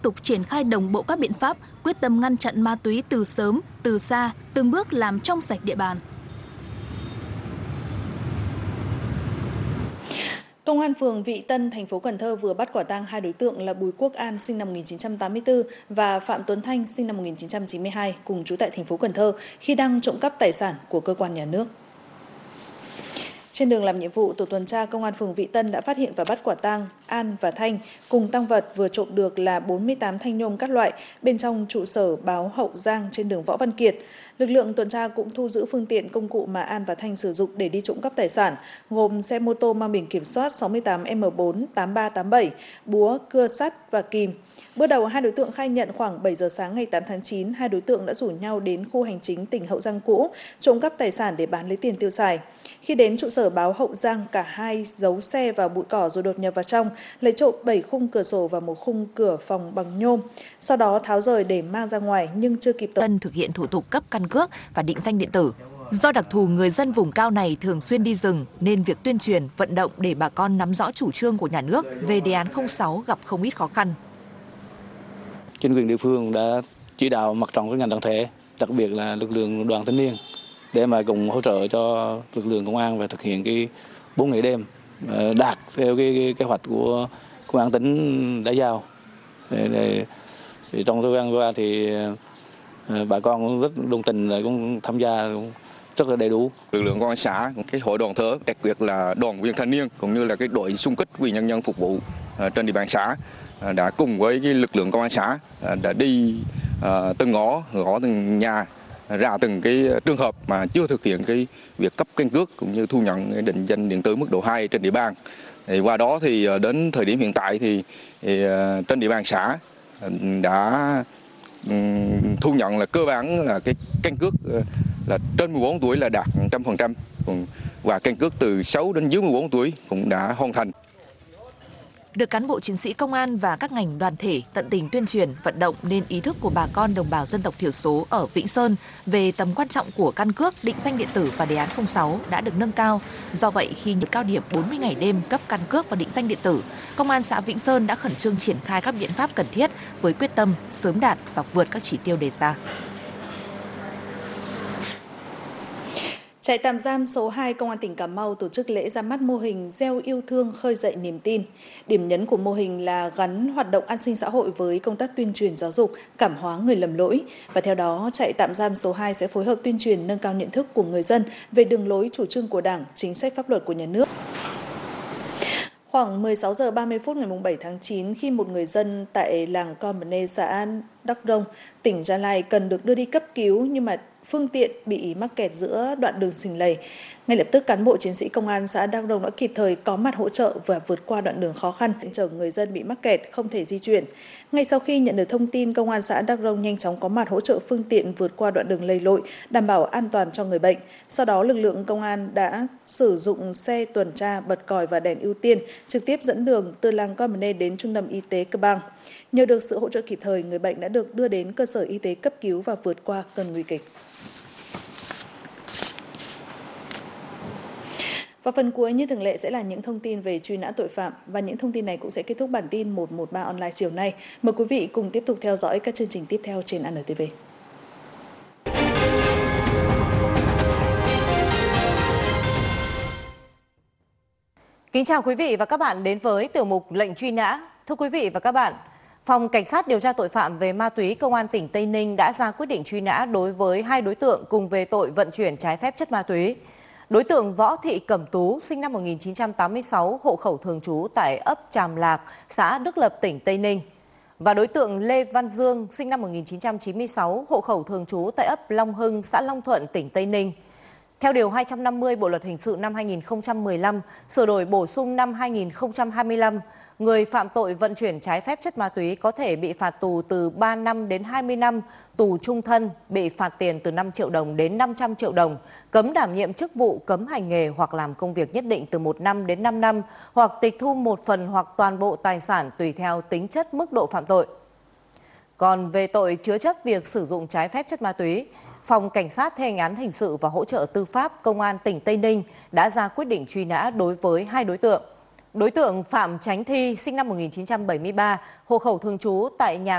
tục triển khai đồng bộ các biện pháp, quyết tâm ngăn chặn ma túy từ sớm, từ xa, từng bước làm trong sạch địa bàn. Công an phường Vị Tân, thành phố Cần Thơ vừa bắt quả tang hai đối tượng là Bùi Quốc An sinh năm 1984 và Phạm Tuấn Thanh sinh năm 1992 cùng trú tại thành phố Cần Thơ khi đang trộm cắp tài sản của cơ quan nhà nước. Trên đường làm nhiệm vụ, tổ tuần tra Công an phường Vị Tân đã phát hiện và bắt quả tang An và Thanh cùng tăng vật vừa trộm được là 48 thanh nhôm các loại bên trong trụ sở báo Hậu Giang trên đường Võ Văn Kiệt. Lực lượng tuần tra cũng thu giữ phương tiện công cụ mà An và Thanh sử dụng để đi trộm cắp tài sản, gồm xe mô tô mang biển kiểm soát 68M48387, búa, cưa sắt và kìm. Bước đầu, hai đối tượng khai nhận khoảng 7 giờ sáng ngày 8 tháng 9, hai đối tượng đã rủ nhau đến khu hành chính tỉnh Hậu Giang cũ, trộm cắp tài sản để bán lấy tiền tiêu xài. Khi đến trụ sở báo Hậu Giang, cả hai giấu xe vào bụi cỏ rồi đột nhập vào trong, lấy trộm 7 khung cửa sổ và một khung cửa phòng bằng nhôm. Sau đó tháo rời để mang ra ngoài nhưng chưa kịp thực hiện thủ tục cấp căn cước và định danh điện tử. Do đặc thù người dân vùng cao này thường xuyên đi rừng nên việc tuyên truyền, vận động để bà con nắm rõ chủ trương của nhà nước về đề án 06 gặp không ít khó khăn. Chính quyền địa phương đã chỉ đạo mặt trận các ngành đoàn thể, đặc biệt là lực lượng đoàn thanh niên để mà cùng hỗ trợ cho lực lượng công an và thực hiện cái 4 ngày đêm đạt theo cái kế hoạch của công an tỉnh đã giao. Trong thời gian qua thì bà con cũng rất đồng tình, cũng tham gia cũng rất là đầy đủ. Lực lượng công an xã, cái hội đoàn thể, đặc biệt là đoàn viên thanh niên cũng như là cái đội xung kích vì nhân dân phục vụ trên địa bàn xã đã cùng với cái lực lượng công an xã đã đi từng ngõ từng nhà, ra từng cái trường hợp mà chưa thực hiện cái việc cấp căn cước cũng như thu nhận định danh điện tử mức độ 2 trên địa bàn. Thì qua đó thì đến thời điểm hiện tại thì trên địa bàn xã đã thu nhận là cơ bản là cái căn cước là trên 14 tuổi là đạt 100%, và căn cước từ 6 đến dưới 14 tuổi cũng đã hoàn thành. Được cán bộ chiến sĩ công an và các ngành đoàn thể tận tình tuyên truyền, vận động nên ý thức của bà con đồng bào dân tộc thiểu số ở Vĩnh Sơn về tầm quan trọng của căn cước, định danh điện tử và đề án 06 đã được nâng cao. Do vậy, khi nhật cao điểm 40 ngày đêm cấp căn cước và định danh điện tử, Công an xã Vĩnh Sơn đã khẩn trương triển khai các biện pháp cần thiết với quyết tâm sớm đạt và vượt các chỉ tiêu đề ra. Trại tạm giam số 2 Công an tỉnh Cà Mau tổ chức lễ ra mắt mô hình gieo yêu thương khơi dậy niềm tin. Điểm nhấn của mô hình là gắn hoạt động an sinh xã hội với công tác tuyên truyền giáo dục, cảm hóa người lầm lỗi. Và theo đó, trại tạm giam số 2 sẽ phối hợp tuyên truyền nâng cao nhận thức của người dân về đường lối chủ trương của Đảng, chính sách pháp luật của nhà nước. Khoảng 16 giờ 30 phút ngày 7 tháng 9, khi một người dân tại làng Com Bene, xã Đắk Rông, tỉnh Gia Lai cần được đưa đi cấp cứu nhưng mà phương tiện bị mắc kẹt giữa đoạn đường Sình Lầy. Ngay lập tức, cán bộ chiến sĩ công an xã Đắk Rông đã kịp thời có mặt hỗ trợ và vượt qua đoạn đường khó khăn, chở người dân bị mắc kẹt không thể di chuyển. Ngay sau khi nhận được thông tin, công an xã Đắk Rông nhanh chóng có mặt hỗ trợ phương tiện vượt qua đoạn đường lầy lội, đảm bảo an toàn cho người bệnh. Sau đó, lực lượng công an đã sử dụng xe tuần tra, bật còi và đèn ưu tiên trực tiếp dẫn đường từ làng Com Bene đến trung tâm y tế Cơ Bang. Nhờ được sự hỗ trợ kịp thời, người bệnh đã được đưa đến cơ sở y tế cấp cứu và vượt qua cơn nguy kịch. Và phần cuối như thường lệ sẽ là những thông tin về truy nã tội phạm, và những thông tin này cũng sẽ kết thúc bản tin 113 online chiều nay. Mời quý vị cùng tiếp tục theo dõi các chương trình tiếp theo trên ANTV. Kính chào quý vị và các bạn đến với tiểu mục lệnh truy nã. Thưa quý vị và các bạn, Phòng Cảnh sát điều tra tội phạm về ma túy Công an tỉnh Tây Ninh đã ra quyết định truy nã đối với hai đối tượng cùng về tội vận chuyển trái phép chất ma túy. Đối tượng Võ Thị Cẩm Tú, sinh năm 1986, hộ khẩu thường trú tại ấp Tràm Lạc, xã Đức Lập, tỉnh Tây Ninh. Và đối tượng Lê Văn Dương, sinh năm 1996, hộ khẩu thường trú tại ấp Long Hưng, xã Long Thuận, tỉnh Tây Ninh. Theo Điều 250 Bộ Luật Hình sự năm 2015, sửa đổi bổ sung năm 2025, người phạm tội vận chuyển trái phép chất ma túy có thể bị phạt tù từ 3 năm đến 20 năm, tù trung thân, bị phạt tiền từ 5 triệu đồng đến 500 triệu đồng, cấm đảm nhiệm chức vụ, cấm hành nghề hoặc làm công việc nhất định từ 1 năm đến 5 năm, hoặc tịch thu một phần hoặc toàn bộ tài sản tùy theo tính chất mức độ phạm tội. Còn về tội chứa chấp việc sử dụng trái phép chất ma túy, Phòng Cảnh sát thi hành án hình sự và hỗ trợ tư pháp Công an tỉnh Tây Ninh đã ra quyết định truy nã đối với hai đối tượng. Đối tượng Phạm Chánh Thi, sinh năm 1973, hộ khẩu thường trú tại nhà